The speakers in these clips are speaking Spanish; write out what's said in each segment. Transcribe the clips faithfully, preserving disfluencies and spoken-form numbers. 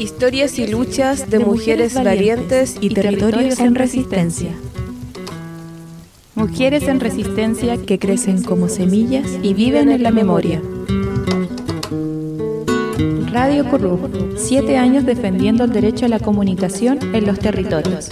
Historias y luchas de mujeres valientes y territorios en resistencia. Mujeres en resistencia que crecen como semillas y viven en la memoria. Radio Curruj, siete años defendiendo el derecho a la comunicación en los territorios.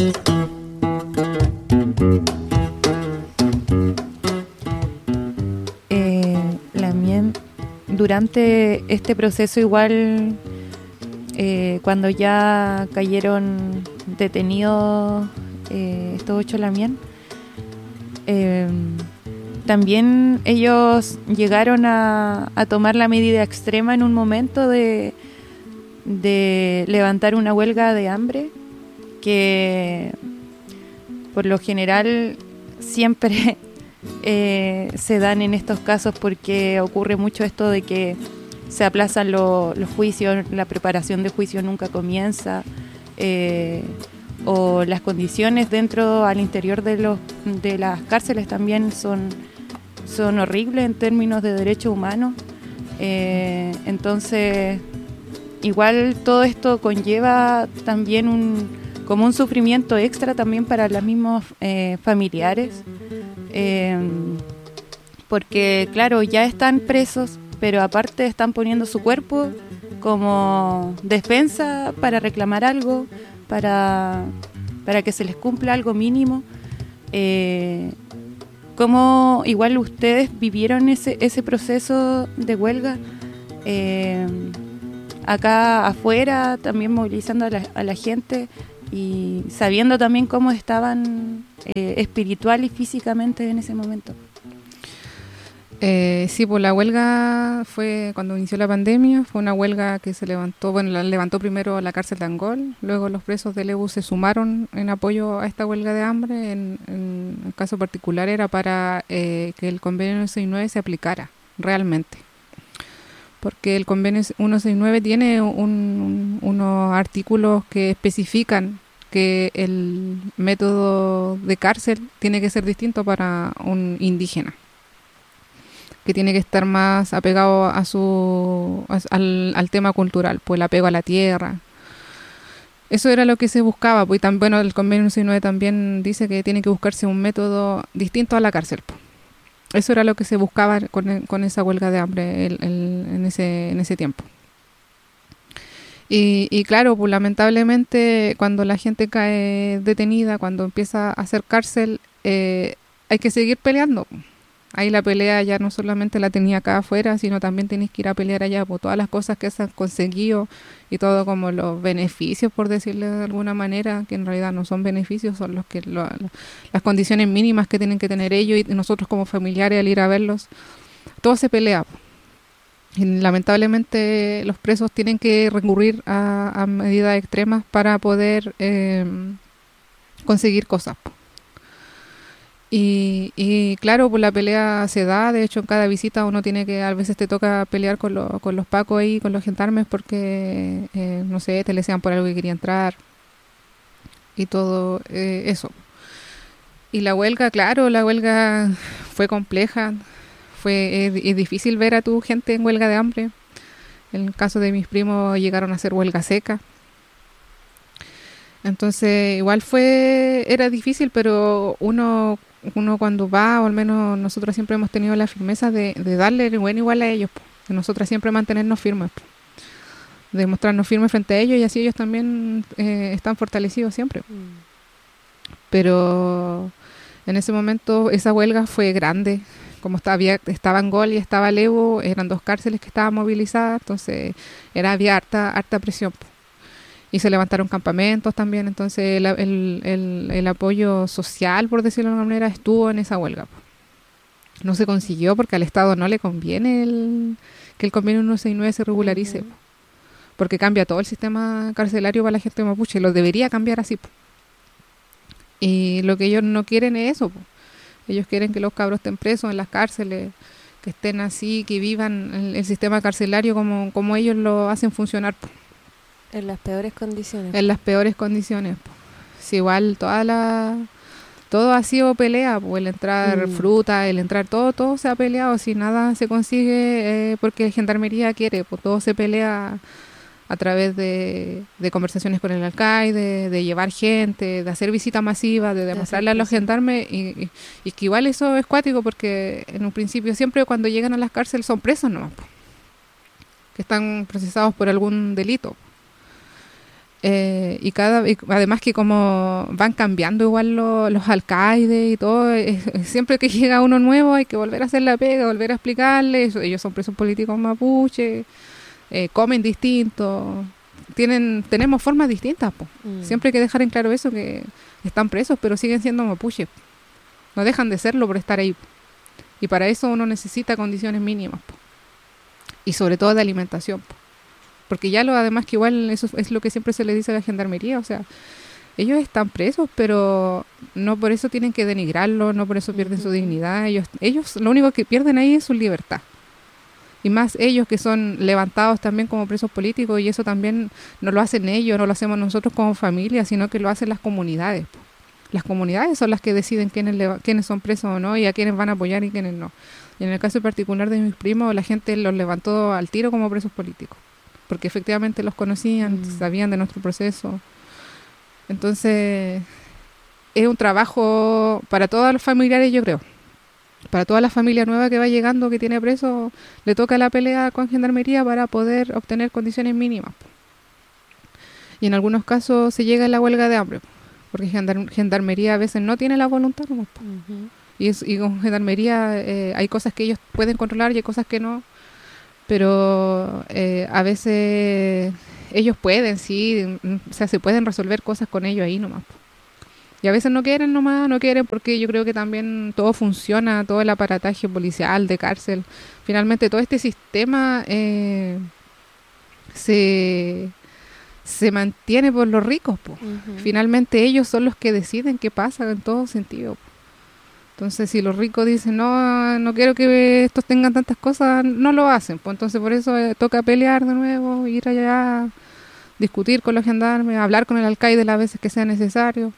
Eh, la mien, durante este proceso igual, eh, cuando ya cayeron detenidos eh, estos ocho Lamien, eh, también ellos llegaron a, a tomar la medida extrema en un momento de, de levantar una huelga de hambre que por lo general siempre eh, se dan en estos casos porque ocurre mucho esto de que se aplazan lo, los juicios, la preparación de juicio nunca comienza, eh, o las condiciones dentro, al interior de, los, de las cárceles también son... son horribles en términos de derechos humanos. Eh, entonces, igual todo esto conlleva también un como un sufrimiento extra también para los mismos eh, familiares, eh, porque claro, ya están presos, pero aparte están poniendo su cuerpo como defensa para reclamar algo, para, para que se les cumpla algo mínimo. Eh, ¿Cómo igual ustedes vivieron ese ese proceso de huelga? Eh, acá afuera, también movilizando a la, a la gente y sabiendo también cómo estaban eh, espiritual y físicamente en ese momento. Eh, sí, pues la huelga fue cuando inició la pandemia, fue una huelga que se levantó, bueno, la levantó primero la cárcel de Angol, luego los presos del E B U se sumaron en apoyo a esta huelga de hambre. En, en el caso particular era para eh, que el convenio ciento sesenta y nueve se aplicara realmente, porque el convenio ciento sesenta y nueve tiene un, un, unos artículos que especifican que el método de cárcel tiene que ser distinto para un indígena, que tiene que estar más apegado a su a, al, al tema cultural, pues el apego a la tierra. Eso era lo que se buscaba, pues, y tan, bueno, el convenio ciento sesenta y nueve también dice que tiene que buscarse un método distinto a la cárcel, pues. Eso era lo que se buscaba con, con esa huelga de hambre el, el, en ese en ese tiempo. Y, y claro, pues lamentablemente cuando la gente cae detenida, cuando empieza a hacer cárcel, eh, hay que seguir peleando. Ahí la pelea ya no solamente la tenía acá afuera, sino también tenés que ir a pelear allá por todas las cosas que se han conseguido y todo como los beneficios, por decirlo de alguna manera, que en realidad no son beneficios, son los que lo, lo, las condiciones mínimas que tienen que tener ellos y nosotros como familiares al ir a verlos. Todo se pelea. Y lamentablemente los presos tienen que recurrir a, a medidas extremas para poder eh, conseguir cosas. Y, y claro, pues la pelea se da, de hecho en cada visita uno tiene que, a veces te toca pelear con, lo, con los pacos ahí, con los gendarmes, porque, eh, no sé, te le decían por algo que quería entrar y todo eh, eso. Y la huelga, claro, la huelga fue compleja, fue es, es difícil ver a tu gente en huelga de hambre. En el caso de mis primos llegaron a hacer huelga seca. Entonces igual fue, era difícil, pero uno... uno cuando va, o al menos nosotros siempre hemos tenido la firmeza de, de darle el buen igual a ellos, po, de nosotras siempre mantenernos firmes, po, de mostrarnos firmes frente a ellos y así ellos también eh, están fortalecidos siempre. Mm. Pero en ese momento esa huelga fue grande, como estaba, estaba Angol y estaba Levo, eran dos cárceles que estaban movilizadas, entonces era, había harta, harta presión, po. Y se levantaron campamentos también, entonces el, el, el, el apoyo social, por decirlo de alguna manera, estuvo en esa huelga. No se consiguió porque al Estado no le conviene el, que el convenio ciento sesenta y nueve se regularice, uh-huh. porque cambia todo el sistema carcelario para la gente mapuche, lo debería cambiar así. Y lo que ellos no quieren es eso. Ellos quieren que los cabros estén presos en las cárceles, que estén así, que vivan el, el sistema carcelario como, como ellos lo hacen funcionar. En las peores condiciones. En las peores condiciones. Si igual toda la todo ha sido pelea, pues el entrar mm. fruta, el entrar todo, todo se ha peleado. Si nada se consigue eh, porque la gendarmería quiere, pues todo se pelea a través de, de conversaciones con el alcaide, de llevar gente, de hacer visitas masivas, de demostrarle a los gendarmes, y, y, y que igual eso es cuático, porque en un principio siempre cuando llegan a las cárceles son presos nomás, po, que están procesados por algún delito. Eh, y cada y además que como van cambiando igual lo, los alcaides y todo, eh, siempre que llega uno nuevo hay que volver a hacer la pega, volver a explicarles. Ellos son presos políticos mapuche, eh, comen distinto, tienen tenemos formas distintas, po. Mm. Siempre hay que dejar en claro eso, que están presos pero siguen siendo mapuche, no dejan de serlo por estar ahí, po. Y para eso uno necesita condiciones mínimas, po. Y sobre todo de alimentación, po. Porque ya lo, además que igual eso es lo que siempre se le dice a la gendarmería, o sea, ellos están presos, pero no por eso tienen que denigrarlo, no por eso pierden su dignidad, ellos, ellos lo único que pierden ahí es su libertad. Y más ellos que son levantados también como presos políticos, y eso también no lo hacen ellos, no lo hacemos nosotros como familia, sino que lo hacen las comunidades. Las comunidades son las que deciden quiénes, le, quiénes son presos o no, y a quiénes van a apoyar y quiénes no. Y en el caso particular de mis primos, la gente los levantó al tiro como presos políticos, porque efectivamente los conocían, mm. sabían de nuestro proceso. Entonces, es un trabajo para todos los familiares, yo creo. Para toda la familia nueva que va llegando, que tiene preso, le toca la pelea con gendarmería para poder obtener condiciones mínimas. Y en algunos casos se llega a la huelga de hambre, porque gendar- gendarmería a veces no tiene la voluntad. ¿No? Uh-huh. Y, es, y con gendarmería eh, hay cosas que ellos pueden controlar y hay cosas que no. Pero eh, a veces ellos pueden, sí, o sea, se pueden resolver cosas con ellos ahí nomás. Y a veces no quieren nomás, no quieren porque yo creo que también todo funciona, todo el aparataje policial, de cárcel. Finalmente todo este sistema eh, se, se mantiene por los ricos, po. Uh-huh. Finalmente ellos son los que deciden qué pasa en todo sentido, po. Entonces, si los ricos dicen, no, no quiero que estos tengan tantas cosas, no lo hacen. Pues entonces, por eso eh, toca pelear de nuevo, ir allá, discutir con los gendarmes, hablar con el alcaide las veces que sea necesario.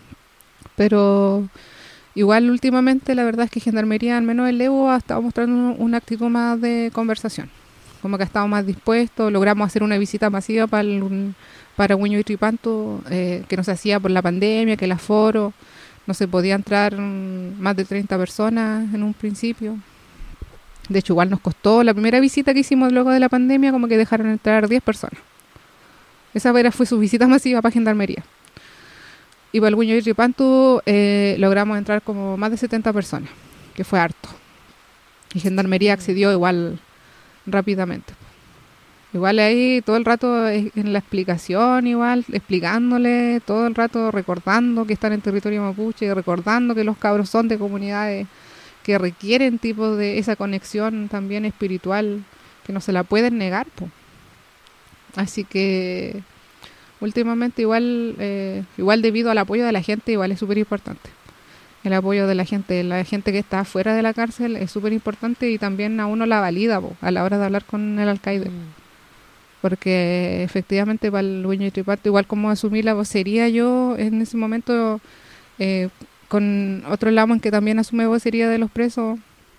Pero igual, últimamente, la verdad es que Gendarmería, al menos el Levo, ha estado mostrando una actitud más de conversación. Como que ha estado más dispuesto. Logramos hacer una visita masiva para, el, para Hueño y Tripanto, eh, que no se hacía por la pandemia, que el aforo. No se podía entrar más de treinta personas en un principio. De hecho, igual nos costó la primera visita que hicimos luego de la pandemia, como que dejaron entrar diez personas. Esa era, fue su visita masiva para Gendarmería. Y para el Hueño y Ripantu eh, logramos entrar como más de setenta personas, que fue harto. Y Gendarmería accedió igual rápidamente. Igual ahí todo el rato en la explicación, igual explicándole, todo el rato recordando que están en territorio mapuche, recordando que los cabros son de comunidades que requieren tipo de esa conexión también espiritual, que no se la pueden negar, po. Así que últimamente igual, eh, igual debido al apoyo de la gente, igual es súper importante. El apoyo de la gente, la gente que está fuera de la cárcel es súper importante, y también a uno la valida, po, a la hora de hablar con el alcaide. Mm. Porque efectivamente para el Hueño y Tripanto, igual como asumí la vocería yo en ese momento, eh, con otro lamo en que también asume vocería de los presos,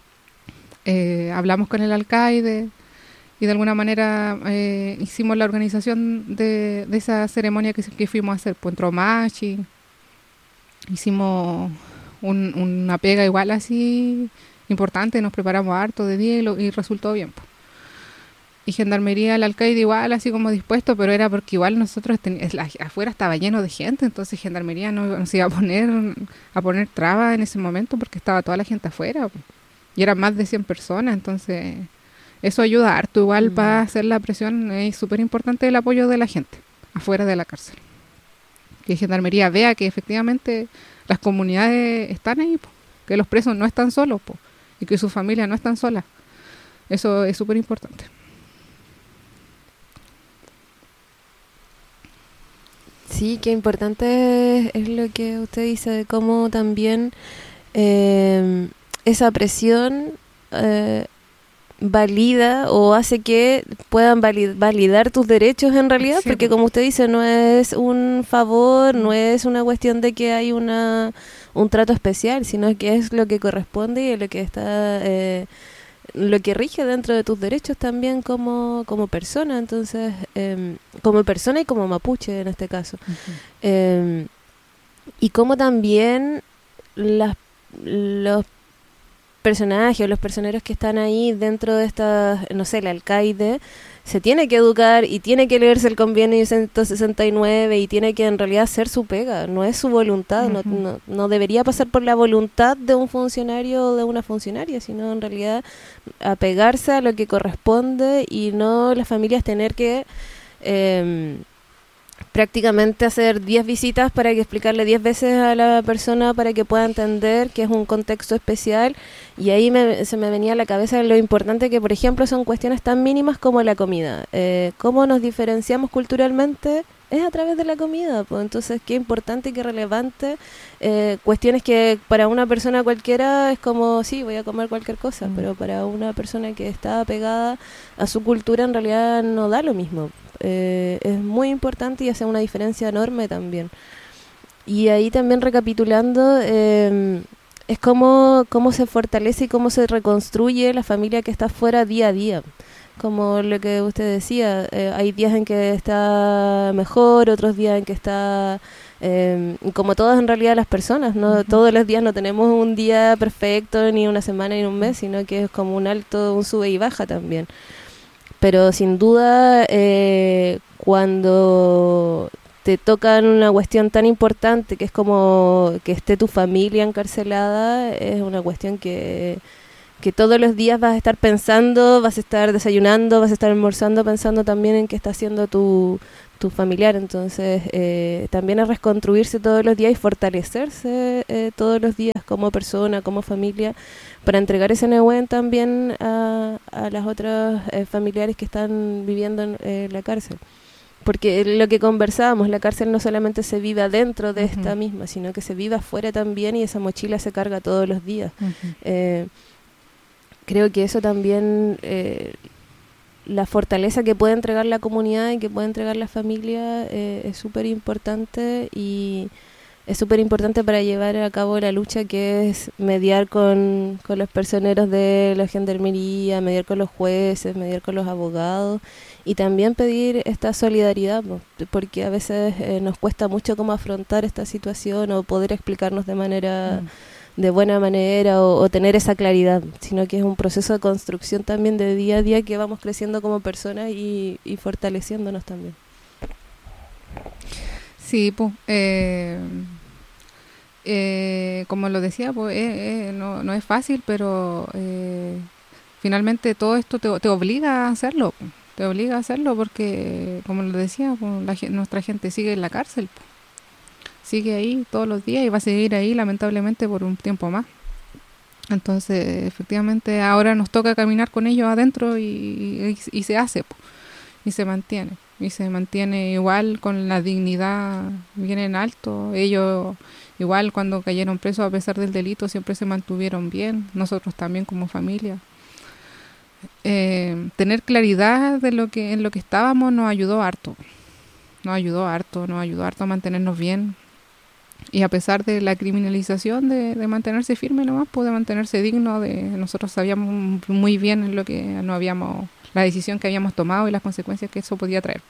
eh, hablamos con el alcaide y de alguna manera eh, hicimos la organización de, de esa ceremonia que, que fuimos a hacer, pues entró Machi, hicimos un, una pega igual así importante, nos preparamos harto de día y, lo, y resultó bien, pues. Y Gendarmería, el alcaide igual, así como dispuesto, pero era porque igual nosotros, ten, la, afuera estaba lleno de gente, entonces Gendarmería no, no se iba a poner a poner trabas en ese momento porque estaba toda la gente afuera, pues. Y eran más de cien personas, entonces eso ayuda harto igual mm. para hacer la presión. Es súper importante el apoyo de la gente afuera de la cárcel. Que Gendarmería vea que efectivamente las comunidades están ahí, pues, que los presos no están solos, pues, y que sus familias no están solas. Eso es súper importante. Sí, qué importante es lo que usted dice, de cómo también eh, esa presión eh, valida o hace que puedan valid- validar tus derechos en realidad, sí, porque como usted dice, no es un favor, no es una cuestión de que hay una un trato especial, sino que es lo que corresponde y lo que está... Eh, lo que rige dentro de tus derechos también como, como persona, entonces, eh, como persona y como mapuche en este caso. Uh-huh. Eh, y como también las, los personajes o los personeros que están ahí dentro de esta, no sé, el alcaide, se tiene que educar y tiene que leerse el convenio ciento sesenta y nueve y tiene que en realidad hacer su pega, no es su voluntad, uh-huh. no, no, no debería pasar por la voluntad de un funcionario o de una funcionaria, sino en realidad apegarse a lo que corresponde y no las familias tener que eh, prácticamente hacer diez visitas para que explicarle diez veces a la persona para que pueda entender que es un contexto especial. Y ahí me, se me venía a la cabeza lo importante que, por ejemplo, son cuestiones tan mínimas como la comida. Eh, ¿Cómo nos diferenciamos culturalmente? Es a través de la comida, pues. Entonces, qué importante y qué relevante. Eh, cuestiones que para una persona cualquiera es como, sí, voy a comer cualquier cosa, mm. pero para una persona que está apegada a su cultura en realidad no da lo mismo. Eh, es muy importante y hace una diferencia enorme también. Y ahí también recapitulando, eh, es como cómo se fortalece y cómo se reconstruye la familia que está fuera día a día. Como lo que usted decía, eh, hay días en que está mejor, otros días en que está, eh, como todas en realidad las personas, no uh-huh. todos los días no tenemos un día perfecto, ni una semana, ni un mes, sino que es como un alto, un sube y baja también. Pero sin duda, eh, cuando te tocan una cuestión tan importante que es como que esté tu familia encarcelada, es una cuestión que, que todos los días vas a estar pensando, vas a estar desayunando, vas a estar almorzando pensando también en qué está haciendo tu, tu familiar. Entonces, eh, también es reconstruirse todos los días y fortalecerse eh, todos los días como persona, como familia, para entregar ese Nehuen también a, a las otras eh, familiares que están viviendo en eh, la cárcel. Porque lo que conversábamos, la cárcel no solamente se vive adentro de uh-huh. esta misma, sino que se vive afuera también y esa mochila se carga todos los días. Uh-huh. Eh, creo que eso también, eh, la fortaleza que puede entregar la comunidad y que puede entregar la familia eh, es súper importante y es súper importante para llevar a cabo la lucha que es mediar con, con los personeros de la gendarmería, mediar con los jueces, mediar con los abogados y también pedir esta solidaridad, porque a veces eh, nos cuesta mucho cómo afrontar esta situación o poder explicarnos de manera mm. de buena manera o, o tener esa claridad, sino que es un proceso de construcción también de día a día que vamos creciendo como personas y, y fortaleciéndonos también. Sí, pues, eh, eh, como lo decía, pues eh, eh, no, no es fácil, pero eh, finalmente todo esto te, te obliga a hacerlo, te obliga a hacerlo porque, como lo decía, pues, la, nuestra gente sigue en la cárcel, pues, sigue ahí todos los días y va a seguir ahí lamentablemente por un tiempo más. Entonces, efectivamente, ahora nos toca caminar con ellos adentro y, y, y se hace, pues, y se mantiene. Y se mantiene igual con la dignidad bien en alto. Ellos igual cuando cayeron presos a pesar del delito siempre se mantuvieron bien. Nosotros también como familia. Eh, tener claridad de lo que en lo que estábamos nos ayudó harto. Nos ayudó harto, nos ayudó harto a mantenernos bien. Y a pesar de la criminalización de, de mantenerse firme nomás, pues de mantenerse digno, de nosotros sabíamos muy bien en lo que no habíamos, la decisión que habíamos tomado y las consecuencias que eso podía traer.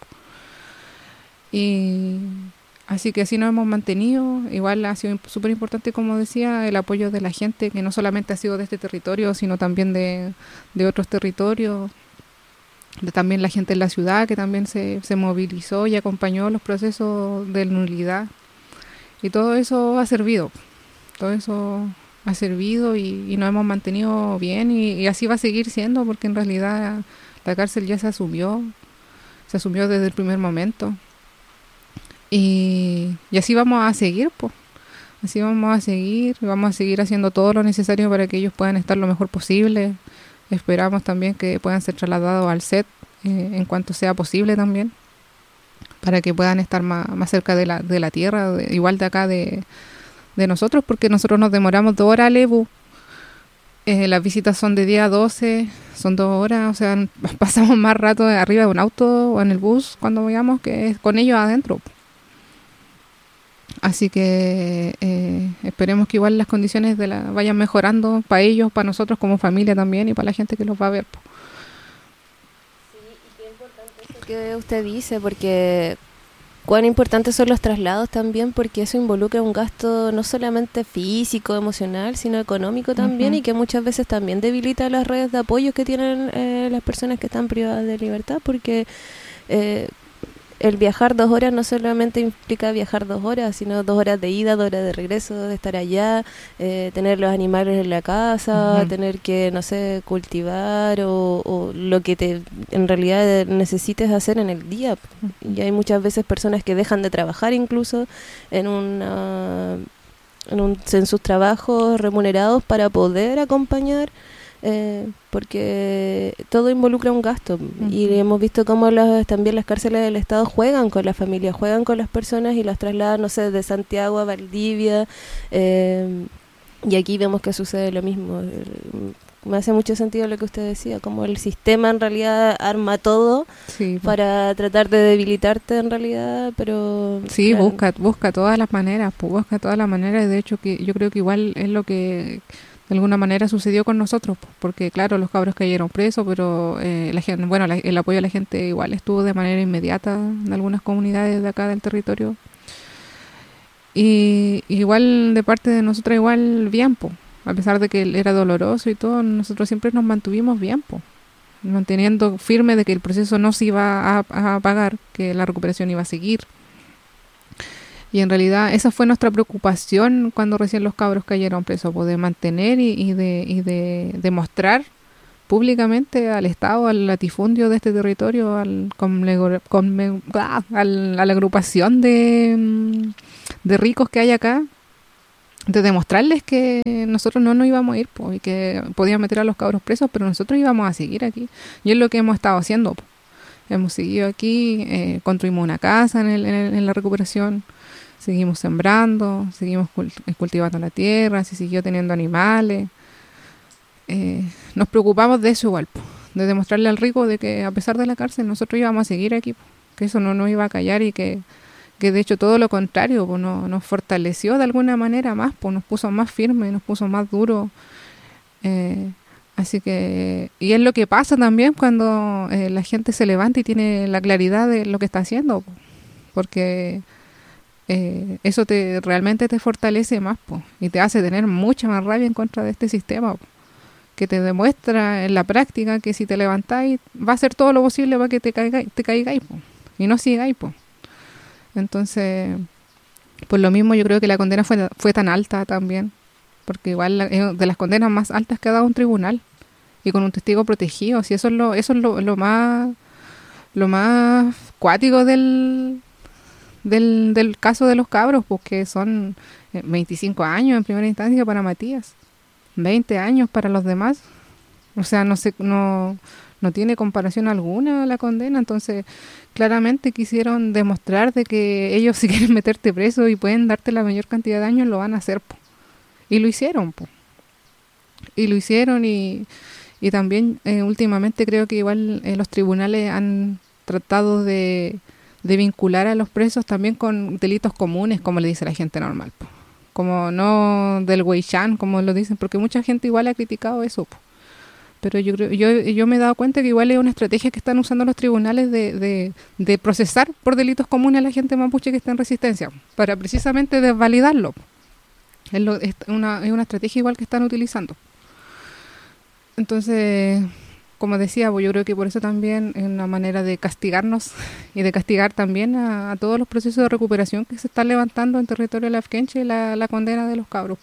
Y así que así nos hemos mantenido. Igual ha sido súper importante, como decía, el apoyo de la gente, que no solamente ha sido de este territorio, sino también de, de otros territorios, de también la gente en la ciudad, que también se, se movilizó y acompañó los procesos de nulidad. Y todo eso ha servido, todo eso ha servido y, y nos hemos mantenido bien y, y así va a seguir siendo, porque en realidad la cárcel ya se asumió, se asumió desde el primer momento. Y, y así vamos a seguir, pues, así vamos a seguir, vamos a seguir haciendo todo lo necesario para que ellos puedan estar lo mejor posible. Esperamos también que puedan ser trasladados al S E T eh, en cuanto sea posible también, para que puedan estar más, más cerca de la, de la tierra, de, igual de acá de, de nosotros, porque nosotros nos demoramos dos horas a Lebu. Eh, las visitas son de diez a doce, son dos horas, o sea, pasamos más rato arriba de un auto o en el bus cuando vayamos que con ellos adentro. Así que eh, esperemos que igual las condiciones de la vayan mejorando para ellos, para nosotros como familia también y para la gente que los va a ver. Po. Sí, y qué importante eso que usted dice, porque cuán importantes son los traslados también, porque eso involucra un gasto no solamente físico, emocional, sino económico también, uh-huh. y que muchas veces también debilita las redes de apoyo que tienen eh, las personas que están privadas de libertad, porque eh, el viajar dos horas no solamente implica viajar dos horas, sino dos horas de ida, dos horas de regreso, de estar allá, eh, tener los animales en la casa, uh-huh. tener que, no sé, cultivar o, o lo que te en realidad necesites hacer en el día. Uh-huh. Y hay muchas veces personas que dejan de trabajar incluso en una, en, un, en sus trabajos remunerados para poder acompañar. Eh, porque todo involucra un gasto. Uh-huh. Y hemos visto cómo las, también las cárceles del Estado juegan con la familia, juegan con las personas y las trasladan, no sé, de Santiago a Valdivia, eh, y aquí vemos que sucede lo mismo. Eh, me hace mucho sentido lo que usted decía, como el sistema en realidad arma todo sí, para tratar de debilitarte en realidad, pero... Sí, claro. busca busca todas las maneras, busca todas las maneras, de hecho que yo creo que igual es lo que... de alguna manera sucedió con nosotros, porque claro, los cabros cayeron presos, pero eh, la gente, bueno, la, el apoyo a la gente igual estuvo de manera inmediata en algunas comunidades de acá del territorio. Y igual de parte de nosotros igual bien, po. A pesar de que era doloroso y todo, nosotros siempre nos mantuvimos bien, po. Manteniendo firme de que el proceso no se iba a, a apagar, que la recuperación iba a seguir. Y en realidad esa fue nuestra preocupación cuando recién los cabros cayeron presos, pues de mantener y, y de y de demostrar públicamente al Estado, al latifundio de este territorio, al, con, con, al, a la agrupación de, de ricos que hay acá, de demostrarles que nosotros no nos íbamos a ir, pues, y que podían meter a los cabros presos, pero nosotros íbamos a seguir aquí. Y es lo que hemos estado haciendo, pues. Hemos seguido aquí, eh, construimos una casa en, el, en, el, en la recuperación. Seguimos sembrando, seguimos cultivando la tierra, se siguió teniendo animales. Eh, nos preocupamos de eso igual, po, de demostrarle al rico de que a pesar de la cárcel nosotros íbamos a seguir aquí, po, que eso no nos iba a callar y que, que de hecho todo lo contrario, po, no, nos fortaleció de alguna manera más, po, nos puso más firmes, nos puso más duros. Eh, así que, y es lo que pasa también cuando eh, la gente se levanta y tiene la claridad de lo que está haciendo, po, porque... Eh, eso te realmente te fortalece más, po, y te hace tener mucha más rabia en contra de este sistema, po, que te demuestra en la práctica que si te levantáis va a hacer todo lo posible para que te caigáis, te caigáis, po, y no sigáis, po. Entonces, por lo mismo yo creo que la condena fue, fue tan alta también, porque igual la, es de las condenas más altas que ha dado un tribunal y con un testigo protegido. Si eso es lo eso es lo, lo más lo más cuático del Del, del caso de los cabros, porque son veinticinco años en primera instancia para Matías, veinte años para los demás. O sea, no se, no, no tiene comparación alguna la condena. Entonces, claramente quisieron demostrar de que ellos si quieren meterte preso y pueden darte la mayor cantidad de años, lo van a hacer, po. Y lo hicieron, po. Y lo hicieron y, y también eh, últimamente creo que igual eh, los tribunales han tratado de de vincular a los presos también con delitos comunes, como le dice la gente normal, po. Como no del Weishan, como lo dicen, porque mucha gente igual ha criticado eso, po. Pero yo creo, yo, yo me he dado cuenta que igual es una estrategia que están usando los tribunales de, de, de procesar por delitos comunes a la gente mapuche que está en resistencia, para precisamente desvalidarlo, po. Es, lo, es, una, es una estrategia igual que están utilizando. Entonces... como decía, pues yo creo que por eso también es una manera de castigarnos y de castigar también a, a todos los procesos de recuperación que se están levantando en territorio de la Afkenche, la, la condena de los cabros.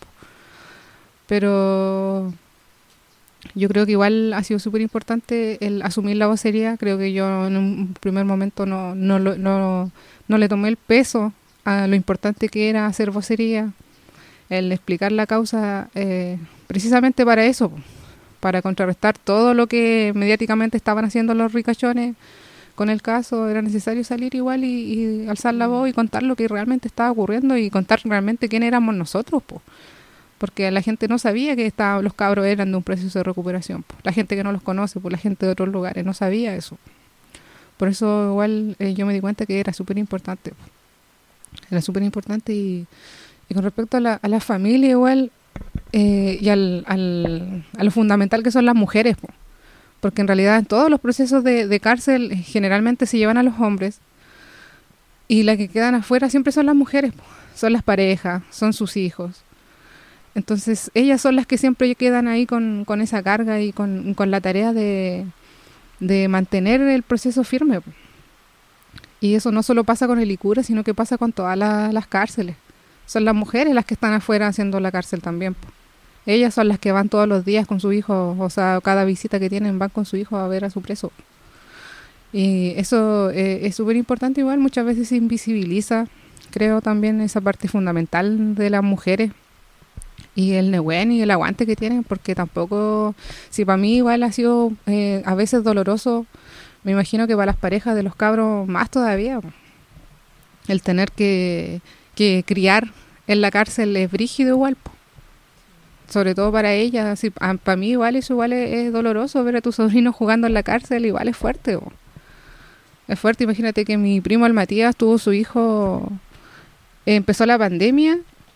Pero yo creo que igual ha sido súper importante el asumir la vocería. Creo que yo en un primer momento no, no, no, no, no le tomé el peso a lo importante que era hacer vocería, el explicar la causa eh, precisamente para eso, para contrarrestar todo lo que mediáticamente estaban haciendo los ricachones con el caso. Era necesario salir igual y, y alzar la voz y contar lo que realmente estaba ocurriendo y contar realmente quién éramos nosotros, po. Porque la gente no sabía que estaba, los cabros eran de un proceso de recuperación, po. La gente que no los conoce, pues la gente de otros lugares no sabía eso. Por eso igual eh, yo me di cuenta que era súper importante, po. Era súper importante. Y, y con respecto a la, a la familia igual, eh, y al, al, a lo fundamental que son las mujeres, po. Porque en realidad en todos los procesos de, de cárcel generalmente se llevan a los hombres y las que quedan afuera siempre son las mujeres, po. Son las parejas, son sus hijos. Entonces ellas son las que siempre quedan ahí con, con esa carga y con, con la tarea de, de mantener el proceso firme, po. Y eso no solo pasa con el ICURA, sino que pasa con todas la, las cárceles. Son las mujeres las que están afuera haciendo la cárcel también, po. Ellas son las que van todos los días con su hijo, o sea, cada visita que tienen van con su hijo a ver a su preso. Y eso eh, es súper importante igual, muchas veces se invisibiliza, creo también esa parte fundamental de las mujeres y el nehuen y el aguante que tienen, porque tampoco, si para mí igual ha sido eh, a veces doloroso, me imagino que para las parejas de los cabros más todavía, el tener que, que criar en la cárcel es brígido igual, po. Sobre todo para ella, así, para mí igual eso igual es, es doloroso, ver a tu sobrino jugando en la cárcel, igual es fuerte. Bo. Es fuerte, imagínate que mi primo el Matías tuvo su hijo, eh, empezó la pandemia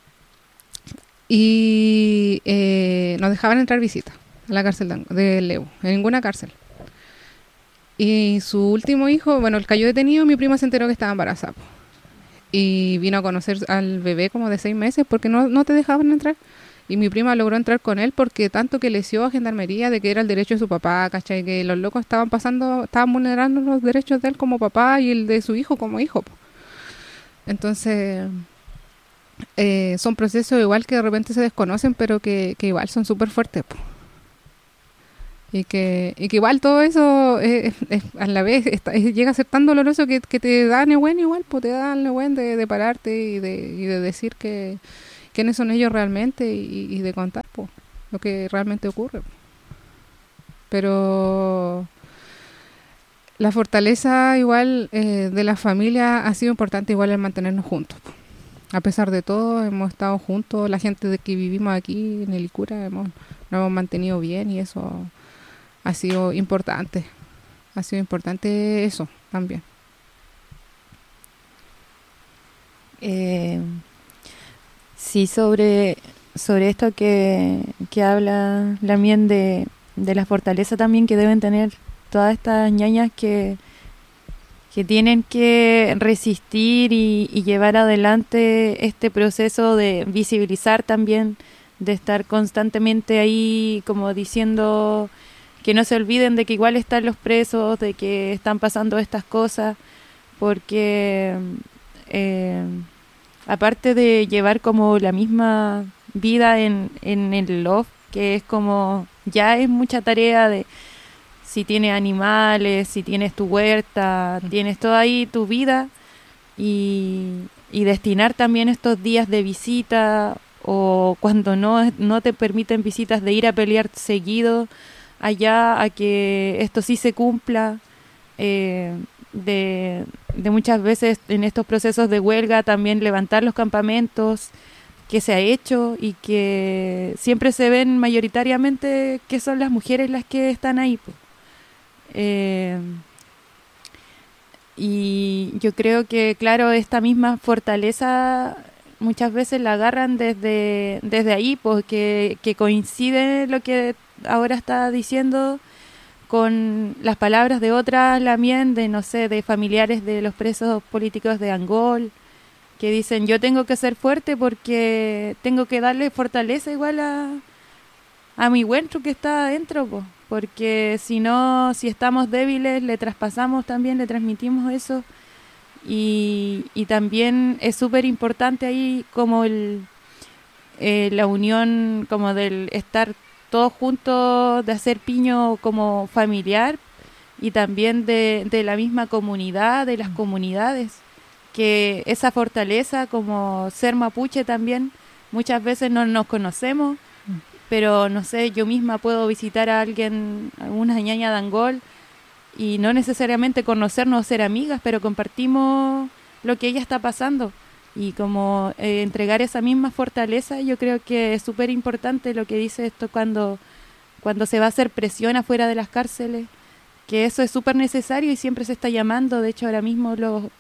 y eh, nos dejaban entrar visitas a la cárcel de, de Leu, en ninguna cárcel. Y su último hijo, bueno, él cayó detenido, mi prima se enteró que estaba embarazada. Po. Y vino a conocer al bebé como de seis meses porque no, no te dejaban entrar. Y mi prima logró entrar con él porque tanto que lesió a Gendarmería de que era el derecho de su papá, ¿cachai? Que los locos estaban pasando, estaban vulnerando los derechos de él como papá y el de su hijo como hijo. Po. Entonces, eh, son procesos igual que de repente se desconocen, pero que, que igual son súper fuertes. Po. Y que, y que igual todo eso es, es, a la vez está, es, llega a ser tan doloroso que, que te da nehuen igual, pues te da el nehuen de, de pararte y de, y de decir que quiénes son ellos realmente y, y de contar po, lo que realmente ocurre. Pero la fortaleza igual eh, de la familia ha sido importante igual el mantenernos juntos. Po. A pesar de todo, hemos estado juntos, la gente de que vivimos aquí en el ICURA hemos, nos hemos mantenido bien y eso ha sido importante. Ha sido importante eso también. Eh... Sí, sobre, sobre esto que, que habla Lamien de, de la fortaleza también que deben tener todas estas ñañas que, que tienen que resistir y, y llevar adelante este proceso de visibilizar también, de estar constantemente ahí como diciendo que no se olviden de que igual están los presos, de que están pasando estas cosas, porque... Eh, aparte de llevar como la misma vida en, en el loft, que es como, ya es mucha tarea de si tienes animales, si tienes tu huerta, mm. tienes toda ahí tu vida y, y destinar también estos días de visita o cuando no, no te permiten visitas de ir a pelear seguido allá a que esto sí se cumpla. Eh, De, de muchas veces en estos procesos de huelga también levantar los campamentos que se ha hecho y que siempre se ven mayoritariamente que son las mujeres las que están ahí. Eh, y yo creo que, claro, esta misma fortaleza muchas veces la agarran desde, desde ahí, porque que coincide lo que ahora está diciendo con las palabras de otras, Lamien, de no sé, de familiares de los presos políticos de Angol, que dicen, yo tengo que ser fuerte porque tengo que darle fortaleza igual a, a mi huentro que está adentro, po, porque si no, si estamos débiles, le traspasamos también, le transmitimos eso, y, y también es súper importante ahí como el eh, la unión, como del estar todos juntos, de hacer piño como familiar y también de, de la misma comunidad, de las comunidades, que esa fortaleza como ser mapuche también, muchas veces no nos conocemos, pero no sé, yo misma puedo visitar a alguien, a una ñaña de Angol y no necesariamente conocernos o ser amigas, pero compartimos lo que ella está pasando. Y como eh, entregar esa misma fortaleza, yo creo que es súper importante lo que dice esto cuando, cuando se va a hacer presión afuera de las cárceles, que eso es súper necesario y siempre se está llamando. De hecho, ahora mismo los,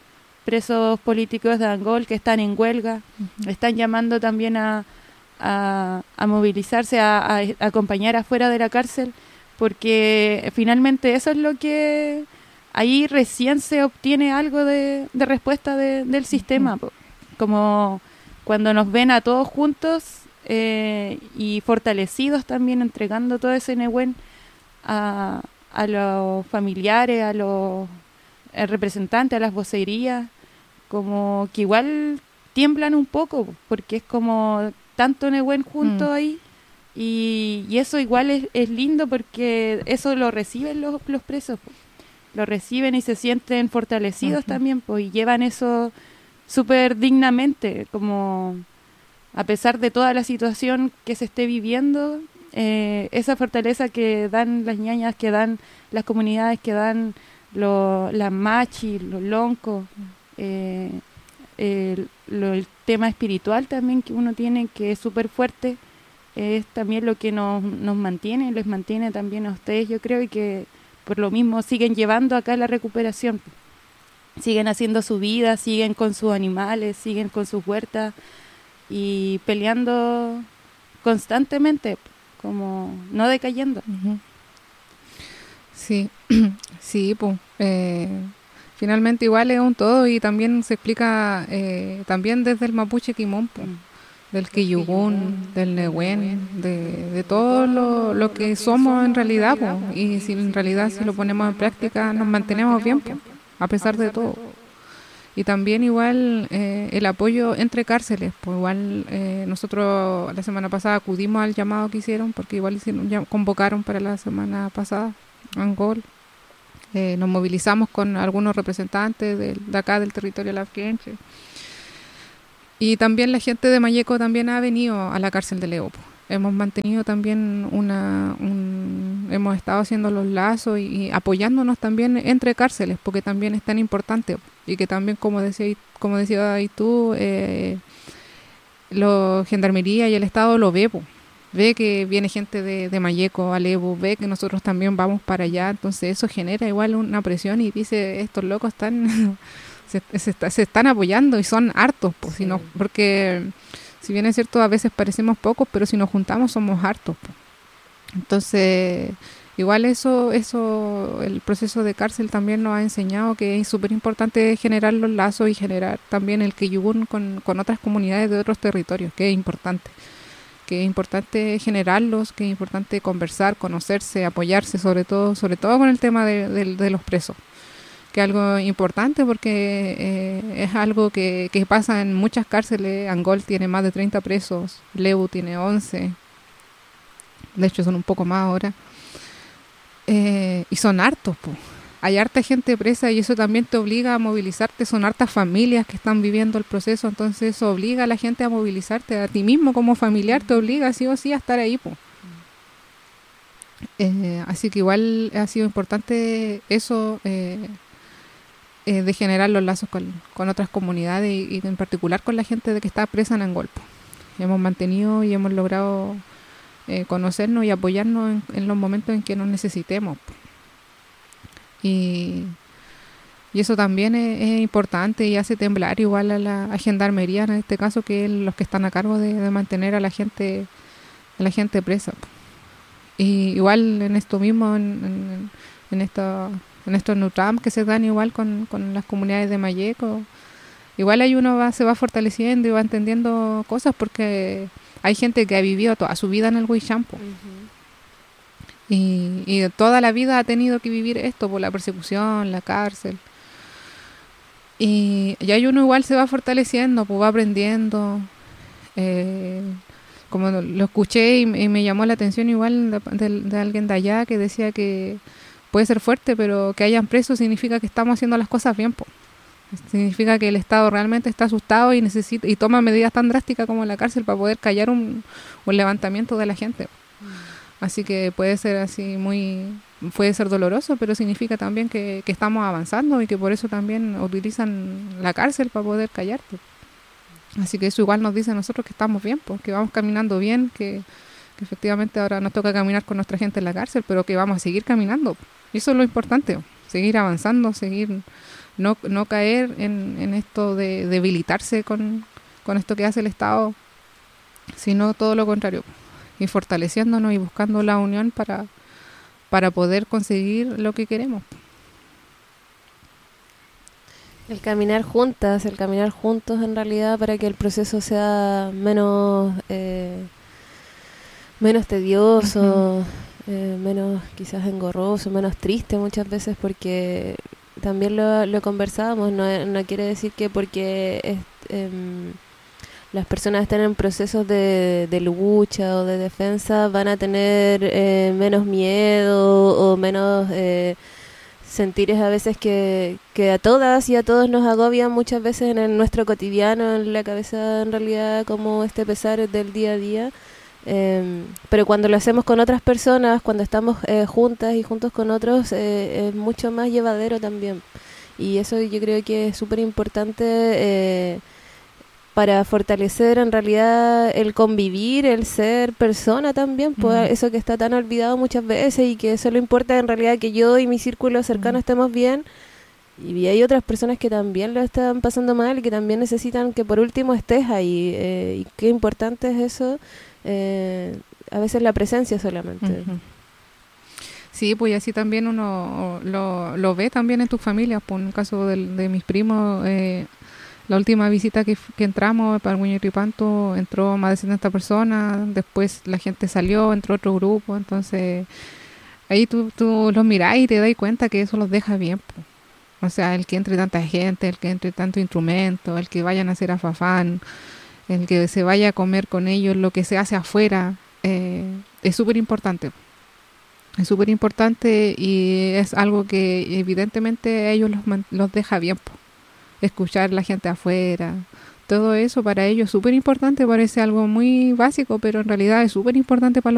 presos políticos de Angol que están en huelga. Ujú. Están llamando también a, a, a movilizarse, a, a, a acompañar afuera de la cárcel, porque finalmente eso es lo que ahí recién se obtiene algo de, de respuesta de, del sistema, po. Como cuando nos ven a todos juntos eh, y fortalecidos también, entregando todo ese Nehuen a, a los familiares, a los eh, representantes, a las vocerías, como que igual tiemblan un poco, porque es como tanto Nehuen junto Mm. ahí. Y, y eso igual es, es lindo porque eso lo reciben los, los presos, po. Lo reciben y se sienten fortalecidos Ujú. también, pues, y llevan eso súper dignamente, como a pesar de toda la situación que se esté viviendo, eh, esa fortaleza que dan las ñañas, que dan las comunidades, que dan lo, las machi, los loncos, eh, el, lo- el tema espiritual también que uno tiene, que es súper fuerte, es también lo que nos, nos mantiene, les mantiene también a ustedes, yo creo, y que por lo mismo siguen llevando acá la recuperación. Siguen haciendo su vida, siguen con sus animales, siguen con sus huertas y peleando constantemente, como no decayendo. Ujú. Sí, sí, pues. eh, finalmente igual es un todo y también se explica eh, también desde el mapuche Quimón, po, del Quiyugún, del Nehuen, de, de todo lo, lo que somos en realidad, po, y si en realidad si lo ponemos en práctica nos mantenemos bien, po, a pesar de todo. Y también igual eh, el apoyo entre cárceles, pues igual eh, nosotros la semana pasada acudimos al llamado que hicieron, porque igual hicieron, ya convocaron para la semana pasada Angol. Eh, nos movilizamos con algunos representantes de, de acá del territorio de la Afgenche. Y también la gente de Mayeco también ha venido a la cárcel de Leopo. Hemos mantenido también una... Un, hemos estado haciendo los lazos y, y apoyándonos también entre cárceles, porque también es tan importante. Y que también, como decía, como decía ahí tú, eh, la Gendarmería y el Estado lo ve, po. Ve que viene gente de, de Mayeco a Levo, ve que nosotros también vamos para allá, entonces eso genera igual una presión y dice, estos locos están se, se, está- se están apoyando y son hartos, po, si no- porque si bien es cierto a veces parecemos pocos, pero si nos juntamos somos hartos, po. Entonces igual eso, eso el proceso de cárcel también nos ha enseñado que es súper importante generar los lazos y generar también el Quiyugún con, con otras comunidades de otros territorios, que es importante. Que es importante generarlos, que es importante conversar, conocerse, apoyarse, sobre todo, sobre todo con el tema de, de- de los presos, que es algo importante porque eh, es algo que, que pasa en muchas cárceles. Angol tiene más de treinta presos, Lebu tiene once, de hecho son un poco más ahora, eh, y son hartos, po. Hay harta gente presa y eso también te obliga a movilizarte, son hartas familias que están viviendo el proceso, entonces eso obliga a la gente a movilizarte, a ti mismo como familiar te obliga sí o sí a estar ahí, po. Eh, así que igual ha sido importante eso eh, eh, de generar los lazos con, con otras comunidades y, y en particular con la gente de que está presa en Angol, po. Hemos mantenido y hemos logrado eh, conocernos y apoyarnos en, en los momentos en que nos necesitemos, po. Y, y eso también es, es importante y hace temblar igual a la a Gendarmería en este caso, que es los que están a cargo de, de mantener a la gente a la gente presa, po. Y igual en esto mismo, en, en, en, esta, en estos NUTRAM que se dan igual con, con las comunidades de Mayeco, igual ahí uno va, se va fortaleciendo y va entendiendo cosas porque hay gente que ha vivido toda su vida en el Huaychán, po. Y, y toda la vida ha tenido que vivir esto por la persecución, la cárcel. Y, y ahí uno igual se va fortaleciendo, pues va aprendiendo. Eh, como lo, lo escuché y, y me llamó la atención igual de, de, de alguien de allá que decía que puede ser fuerte, pero que hayan presos significa que estamos haciendo las cosas bien, po. Significa que el Estado realmente está asustado y necesita y toma medidas tan drásticas como la cárcel para poder callar un, un levantamiento de la gente. Así que puede ser así muy, puede ser doloroso, pero significa también que, que estamos avanzando y que por eso también utilizan la cárcel para poder callarte. Así que eso igual nos dice a nosotros que estamos bien, pues, que vamos caminando bien, que, que efectivamente ahora nos toca caminar con nuestra gente en la cárcel, pero que vamos a seguir caminando. Y eso es lo importante, seguir avanzando, seguir no, no caer en, en esto de debilitarse con, con esto que hace el Estado, sino todo lo contrario, y fortaleciéndonos y buscando la unión para, para poder conseguir lo que queremos. El caminar juntas, el caminar juntos en realidad para que el proceso sea menos eh, menos tedioso, uh-huh. eh, menos quizás engorroso, menos triste muchas veces, porque también lo, lo conversábamos, no, no quiere decir que porque es, eh, las personas estén en procesos de, de lucha o de defensa van a tener eh, menos miedo o menos... Eh, sentires a veces que, que a todas y a todos nos agobian muchas veces en el, nuestro cotidiano, en la cabeza en realidad, como este pesar del día a día. Eh, pero cuando lo hacemos con otras personas, cuando estamos eh, juntas y juntos con otros, eh, es mucho más llevadero también. Y eso yo creo que es súper importante eh, para fortalecer en realidad el convivir, el ser persona también, pues mm. eso que está tan olvidado muchas veces y que solo importa en realidad que yo y mi círculo cercano mm. estemos bien, y hay otras personas que también lo están pasando mal y que también necesitan que por último estés ahí, eh, y qué importante es eso, eh, a veces la presencia solamente. Uh-huh. Sí, pues así también uno lo, lo ve también en tus familias, por el caso de, de mis primos, eh, la última visita que, que entramos para el Huaylluripantu entró más de setenta personas, después la gente salió, entró otro grupo, entonces ahí tú, tú los mirás y te das cuenta que eso los deja bien, po. O sea, el que entre tanta gente, el que entre tanto instrumento, el que vayan a hacer afafán, el que se vaya a comer con ellos, lo que se hace afuera, eh, es súper importante. Es súper importante y es algo que evidentemente a ellos los, los deja bien, po. Escuchar la gente afuera, todo eso para ellos es súper importante, parece algo muy básico, pero en realidad es súper importante para los